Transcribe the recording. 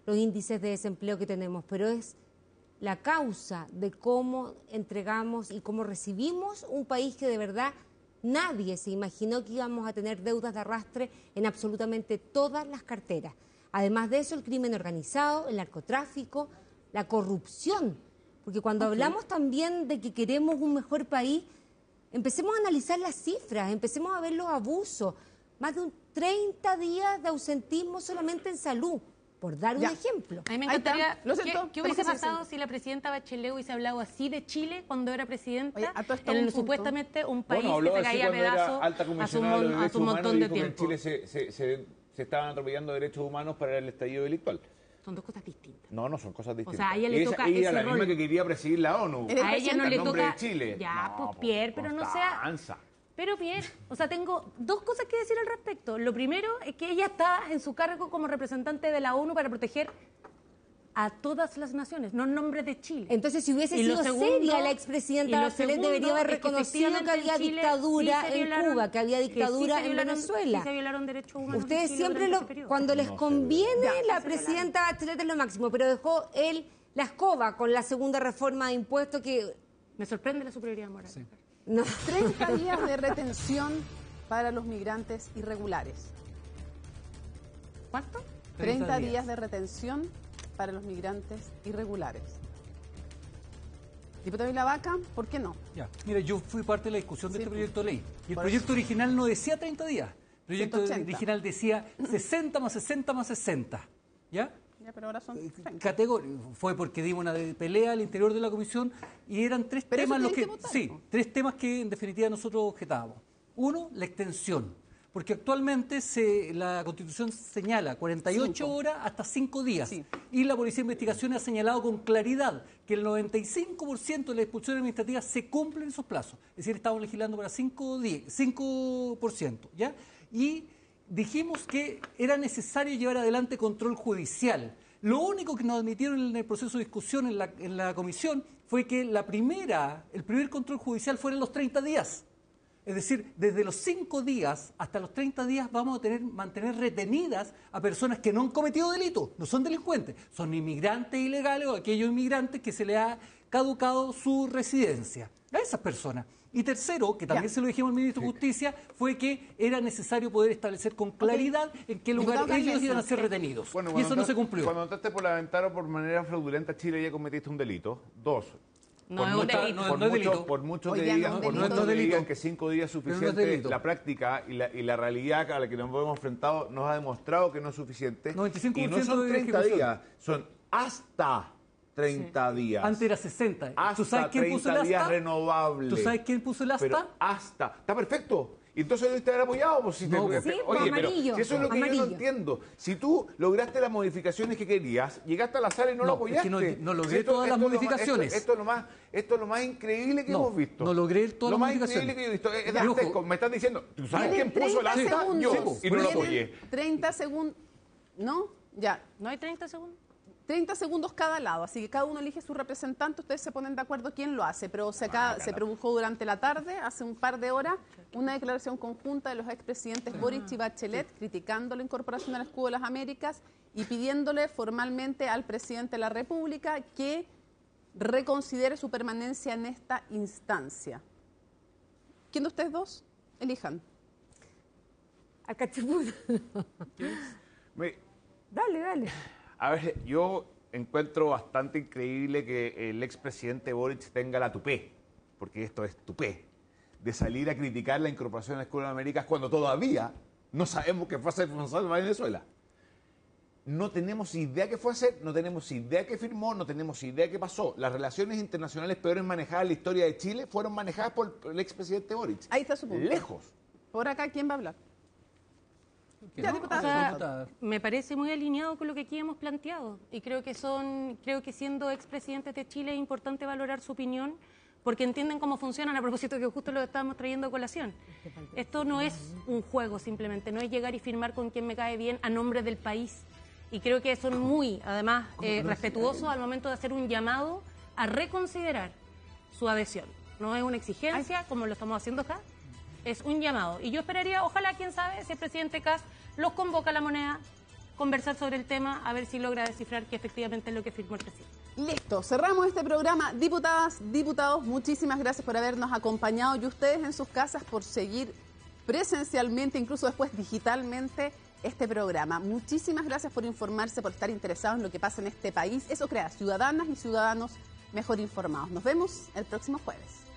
los índices de desempleo que tenemos, pero es la causa de cómo entregamos y cómo recibimos un país que de verdad nadie se imaginó que íbamos a tener deudas de arrastre en absolutamente todas las carteras. Además de eso, el crimen organizado, el narcotráfico, la corrupción. Porque cuando hablamos también de que queremos un mejor país, empecemos a analizar las cifras, empecemos a ver los abusos. Más de 30 días de ausentismo solamente en salud, por dar un ejemplo. A mí me encantaría, ¿qué hubiese pasado si la presidenta Bachelet hubiese hablado así de Chile cuando era presidenta? En supuestamente un país que se caía a pedazos hace un montón de tiempo. En Chile se estaban atropellando derechos humanos para el estallido delictual. Son dos cosas distintas. No son cosas distintas. O sea, a ella le toca ella ese la rol. misma que quería presidir la ONU. A ella no le toca... de Chile. Ya, no, pues Pierre, pero no sea... Pero Pierre, o sea, tengo dos cosas que decir al respecto. Lo primero es que ella está en su cargo como representante de la ONU para proteger a todas las naciones, no en nombre de Chile. Entonces, si hubiese sido seria la expresidenta Bachelet, debería haber reconocido que había dictadura en Cuba, que había dictadura en Venezuela. Se violaron derechos humanos. Ustedes siempre, cuando les conviene, la presidenta Bachelet es lo máximo, pero dejó él la escoba con la segunda reforma de impuestos que... Me sorprende la superioridad moral. Sí. No. 30 días de retención para los migrantes irregulares. ¿Cuánto? 30 días de retención para los migrantes irregulares. Diputado Vilavaca, ¿por qué no? Ya, mira, yo fui parte de la discusión de este proyecto de ley. Y el proyecto original no decía 30 días. El proyecto 180. original decía 60 más 60 más 60. ¿Ya? Ya, pero ahora son 30. Fue porque dimos una pelea al interior de la comisión y eran tres temas los que... Sí, tres temas que en definitiva nosotros objetábamos. Uno, la extensión. Porque actualmente la Constitución señala 48 horas hasta 5 días. Sí. Y la Policía de Investigación ha señalado con claridad que el 95% de las expulsiones administrativas se cumplen en esos plazos. Es decir, estamos legislando para 5%. ¿Ya? Y dijimos que era necesario llevar adelante control judicial. Lo único que nos admitieron en el proceso de discusión en la comisión fue que el primer control judicial fueron los 30 días. Es decir, desde los 5 días hasta los 30 días vamos a mantener retenidas a personas que no han cometido delitos, no son delincuentes, son inmigrantes ilegales o aquellos inmigrantes que se les ha caducado su residencia. A esas personas. Y tercero, que también se lo dijimos al ministro de Justicia, fue que era necesario poder establecer con claridad en qué lugar ellos iban a ser retenidos. Bueno, y eso no se cumplió. Cuando entraste por la ventana por manera fraudulenta a Chile ya cometiste un delito. 2. No es un delito. Por mucho que digan que 5 días es suficiente, la práctica y la realidad a la que nos hemos enfrentado nos ha demostrado que no es suficiente. 95% y no son 30 días, son hasta 30 días. Antes era 60. Hasta ¿Tú sabes quién puso el asta? 30 días renovables. ¿Tú sabes quién puso el asta? Pero hasta. Está perfecto. Y entonces debiste haber apoyado. Pues, amarillo. Pero si eso es lo que yo no entiendo. Si tú lograste las modificaciones que querías, llegaste a la sala y no lo apoyaste. Es que no logré todas las modificaciones. Esto es lo más increíble que hemos visto. No logré todas las modificaciones. Lo más increíble que yo he visto. Me están diciendo, ¿tú sabes quién puso el asta? Yo. Y no lo apoyé. 30 segundos. ¿No? Ya. ¿No hay 30 segundos? 30 segundos cada lado, así que cada uno elige su representante, ustedes se ponen de acuerdo quién lo hace, pero se produjo durante la tarde, hace un par de horas, una declaración conjunta de los expresidentes Boric y Bachelet criticando la incorporación al Escudo de las Américas y pidiéndole formalmente al presidente de la República que reconsidere su permanencia en esta instancia. ¿Quién de ustedes dos? Elijan. A Cachipudo. Dale. A ver, yo encuentro bastante increíble que el expresidente Boric tenga la tupé, porque esto es tupé, de salir a criticar la incorporación a la Escuela de Américas cuando todavía no sabemos qué fue a hacer responsable de Venezuela. No tenemos idea qué fue a hacer, no tenemos idea qué firmó, no tenemos idea qué pasó. Las relaciones internacionales peores manejadas en la historia de Chile fueron manejadas por el expresidente Boric. Ahí está su punto. Lejos. Por acá, ¿quién va a hablar? Ya, diputada. Me parece muy alineado con lo que aquí hemos planteado y creo que siendo expresidentes de Chile es importante valorar su opinión porque entienden cómo funcionan, a propósito que justo lo estábamos trayendo a colación. Esto no es un juego simplemente, no es llegar y firmar con quien me cae bien a nombre del país y creo que son muy, además, respetuosos al momento de hacer un llamado a reconsiderar su adhesión. No es una exigencia como lo estamos haciendo acá. Es un llamado. Y yo esperaría, ojalá, quién sabe, si el presidente Kast los convoca a la moneda, conversar sobre el tema, a ver si logra descifrar que efectivamente es lo que firmó el presidente. Listo, cerramos este programa. Diputadas, diputados, muchísimas gracias por habernos acompañado y ustedes en sus casas por seguir presencialmente, incluso después digitalmente, este programa. Muchísimas gracias por informarse, por estar interesados en lo que pasa en este país. Eso crea ciudadanas y ciudadanos mejor informados. Nos vemos el próximo jueves.